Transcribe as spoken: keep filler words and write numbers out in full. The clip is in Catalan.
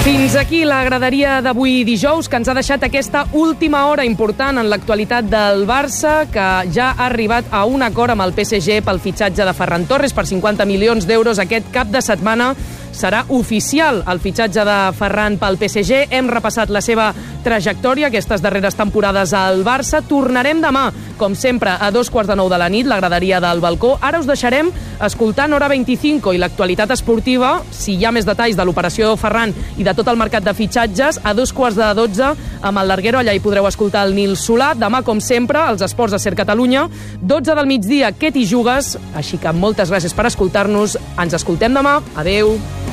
Fins aquí la graderia d'avui dijous, que ens ha deixat aquesta última hora important en l'actualitat del Barça, que ja ha arribat a un acord amb el P S G pel fitxatge de Ferran Torres per cinquanta milions d'euros aquest cap de setmana. Serà oficial el fitxatge de Ferran pel P S G. Hem repassat la seva trajectòria aquestes darreres temporades al Barça. Tornarem demà, com sempre, a dos quarts de nou de la nit, la graderia del balcó. Ara us deixarem escoltant Hora vint-i-cinc i l'actualitat esportiva. Si hi ha més detalls de l'operació Ferran i de tot el mercat de fitxatges, a dos quarts de dotze amb el Larguero. Allà hi podreu escoltar el Nil Solà. Demà, com sempre, els esports de Ser Catalunya. dotze del migdia, què t'hi jugues? Així que moltes gràcies per escoltar-nos. Ens escoltem demà. Adeu.